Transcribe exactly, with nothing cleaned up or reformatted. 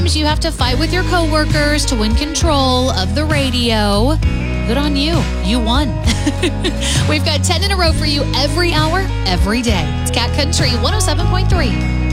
You have to fight with your coworkers to win control of the radio. Good on you. You won. We've got ten in a row for you every hour, every day. It's Cat Country one oh seven point three.